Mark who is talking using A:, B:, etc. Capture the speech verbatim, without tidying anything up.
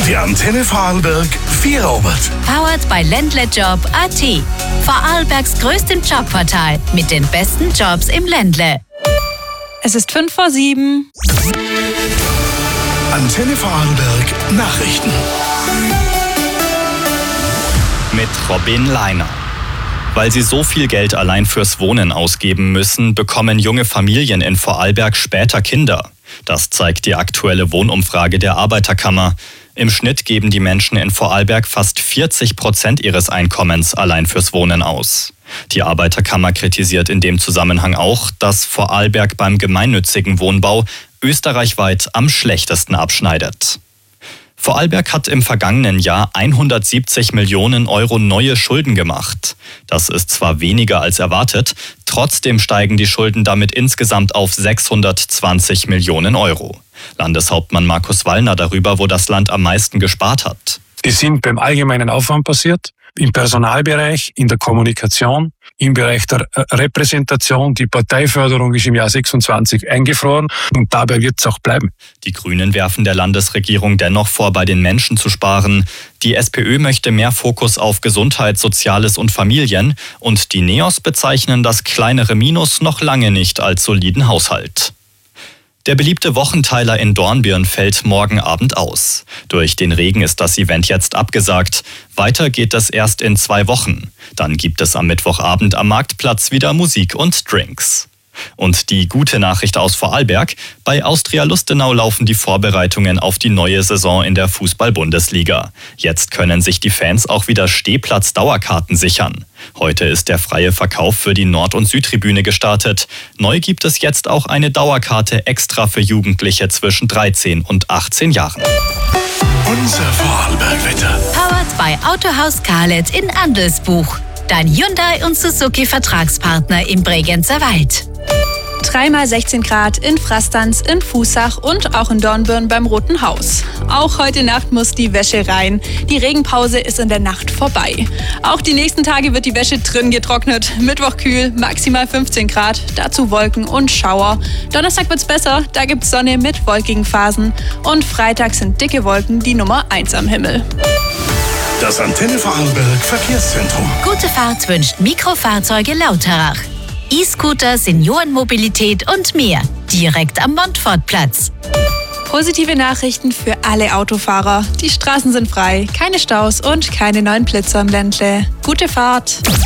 A: Die Antenne Vorarlberg Feierabend.
B: Powered by Ländlejob Punkt a t. Vorarlbergs größtem Jobportal mit den besten Jobs im Ländle.
C: Es ist fünf vor sieben.
A: Antenne Vorarlberg Nachrichten.
D: Mit Robin Leiner. Weil sie so viel Geld allein fürs Wohnen ausgeben müssen, bekommen junge Familien in Vorarlberg später Kinder. Das zeigt die aktuelle Wohnumfrage der Arbeiterkammer. Im Schnitt geben die Menschen in Vorarlberg fast vierzig Prozent ihres Einkommens allein fürs Wohnen aus. Die Arbeiterkammer kritisiert in dem Zusammenhang auch, dass Vorarlberg beim gemeinnützigen Wohnbau österreichweit am schlechtesten abschneidet. Vorarlberg hat im vergangenen Jahr hundertsiebzig Millionen Euro neue Schulden gemacht. Das ist zwar weniger als erwartet, trotzdem steigen die Schulden damit insgesamt auf sechshundertzwanzig Millionen Euro. Landeshauptmann Markus Wallner darüber, wo das Land am meisten gespart hat.
E: Die sind beim allgemeinen Aufwand passiert, im Personalbereich, in der Kommunikation, im Bereich der Repräsentation. Die Parteiförderung ist im Jahr sechsundzwanzig eingefroren und dabei wird es auch bleiben.
D: Die Grünen werfen der Landesregierung dennoch vor, bei den Menschen zu sparen. Die SPÖ möchte mehr Fokus auf Gesundheit, Soziales und Familien und die Neos bezeichnen das kleinere Minus noch lange nicht als soliden Haushalt. Der beliebte Wochenteiler in Dornbirn fällt morgen Abend aus. Durch den Regen ist das Event jetzt abgesagt. Weiter geht es erst in zwei Wochen. Dann gibt es am Mittwochabend am Marktplatz wieder Musik und Drinks. Und die gute Nachricht aus Vorarlberg: Bei Austria Lustenau laufen die Vorbereitungen auf die neue Saison in der Fußball-Bundesliga. Jetzt können sich die Fans auch wieder Stehplatz-Dauerkarten sichern. Heute ist der freie Verkauf für die Nord- und Südtribüne gestartet. Neu gibt es jetzt auch eine Dauerkarte extra für Jugendliche zwischen dreizehn und achtzehn Jahren.
A: Unser Vorarlberg-Wetter.
B: Powered by Autohaus Karlet in Andelsbuch. Dein Hyundai und Suzuki Vertragspartner im Bregenzer Wald.
C: Dreimal sechzehn Grad in Frastanz, in Fußach und auch in Dornbirn beim Roten Haus. Auch heute Nacht muss die Wäsche rein. Die Regenpause ist in der Nacht vorbei. Auch die nächsten Tage wird die Wäsche drin getrocknet. Mittwoch kühl, maximal fünfzehn Grad, dazu Wolken und Schauer. Donnerstag wird's besser, da gibt's Sonne mit wolkigen Phasen. Und Freitag sind dicke Wolken die Nummer eins am Himmel.
A: Das Antenne Vorarlberg Verkehrszentrum.
B: Gute Fahrt wünscht Mikrofahrzeuge Lauterach. E-Scooter, Seniorenmobilität und mehr. Direkt am Montfortplatz.
C: Positive Nachrichten für alle Autofahrer. Die Straßen sind frei, keine Staus und keine neuen Blitzer im Ländle. Gute Fahrt!